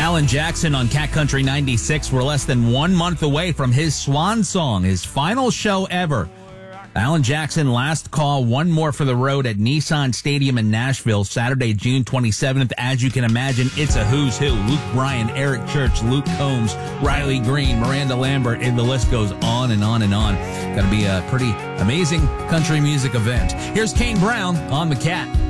Alan Jackson on Cat Country 96. We're less than 1 month away from his swan song, his final show ever. Alan Jackson, last call, one more for the road at Nissan Stadium in Nashville, Saturday, June 27th. As you can imagine, it's a who's who. Luke Bryan, Eric Church, Luke Combs, Riley Green, Miranda Lambert, and the list goes on and on and on. Going to be a pretty amazing country music event. Here's Kane Brown on the Cat.